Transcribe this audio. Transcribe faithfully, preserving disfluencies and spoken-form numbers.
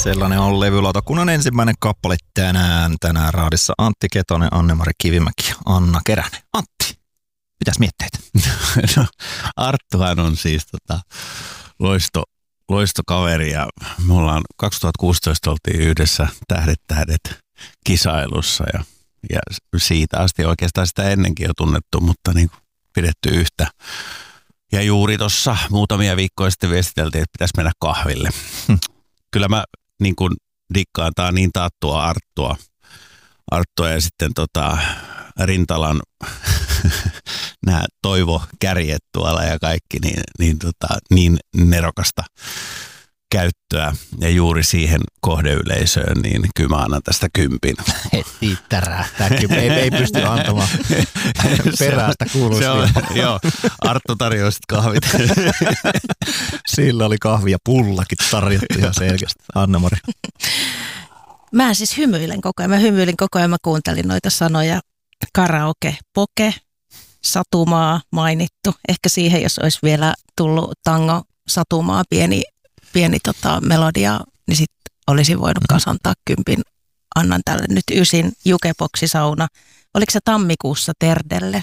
Sellainen on levylautakunnan ensimmäinen kappale tänään. Tänään raadissa Antti Ketonen, Anne-Mari Kivimäki ja Anna Keränen. Antti, mitäs mietteitä? No, Arttuhan on siis tota, loisto, loistokaveri ja me ollaan kaksituhattakuusitoista oltiin yhdessä Tähdet tähdet kisailussa ja, ja siitä asti oikeastaan sitä ennenkin jo tunnettu, mutta niin kuin pidetty yhtä. Ja juuri tuossa muutamia viikkoja sitten viestiteltiin, että pitäisi mennä kahville. Hm. Kyllä mä niin kuin dikkaan, tää on niin taattua Arttua. Arttua ja sitten tota, Rintalan nämä toivokärjet tuolla ja kaikki, niin, niin, tota, niin nerokasta käyttöä. Ja juuri siihen kohdeyleisöön, niin kyllä mä annan tästä kympin. Heti tärähtää. Ei, ei pysty antamaan perästä kuulostia. Joo, Arttu tarjoaa sitten kahvit. Sillä oli kahvi ja pullakin tarjottu ihan selkeästi. Anne-Mari. Mä siis hymyilen koko ajan. Mä hymyilin koko ajan. Mä kuuntelin noita sanoja. Karaoke, poke, satumaa mainittu. Ehkä siihen, jos olisi vielä tullut tango, satumaa, pieni, pieni tota, melodia, niin sitten olisin voinut kasantaa kympin. Annan tälle nyt ysin jukeboksisauna. Oliko se tammikuussa Terdelle?